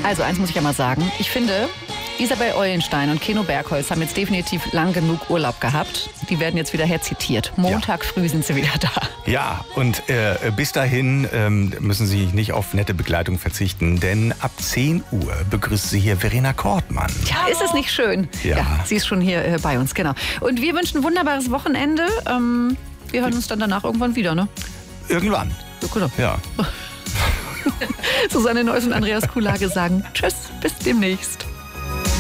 Also eins muss ich ja mal sagen. Ich finde, Isabel Eulenstein und Keno Bergholz haben jetzt definitiv lang genug Urlaub gehabt. Die werden jetzt wieder herzitiert. Montag früh sind sie wieder da. Ja, und bis dahin müssen Sie nicht auf nette Begleitung verzichten, denn ab 10 Uhr begrüßt Sie hier Verena Kortmann. Ja, ist es nicht schön? Ja. Sie ist schon hier bei uns, genau. Und wir wünschen ein wunderbares Wochenende. Wir hören uns dann danach irgendwann wieder, ne? Irgendwann. Ja, genau. Ja. Susanne Neuss und Andreas Kuhlage sagen Tschüss, bis demnächst.